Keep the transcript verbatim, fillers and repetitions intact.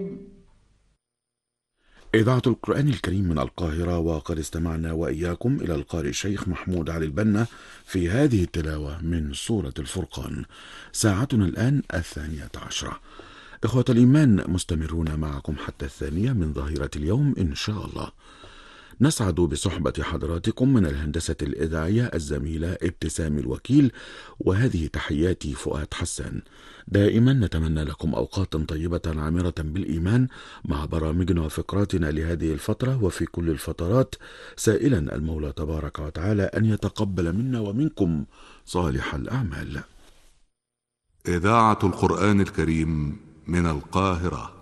إذاعة القرآن الكريم من القاهرة، وقد استمعنا وإياكم إلى القارئ الشيخ محمود علي البنا في هذه التلاوة من سورة الفرقان. ساعتنا الآن الثانية عشرة. إخوة الإيمان، مستمرون معكم حتى الثانية من ظهيرة اليوم إن شاء الله. نسعد بصحبة حضراتكم من الهندسة الإذاعية الزميلة ابتسام الوكيل، وهذه تحياتي فؤاد حسان. دائما نتمنى لكم أوقات طيبة عامرة بالإيمان مع برامجنا وفقراتنا لهذه الفترة وفي كل الفترات، سائلا المولى تبارك وتعالى أن يتقبل منا ومنكم صالح الأعمال. إذاعة القرآن الكريم من القاهرة.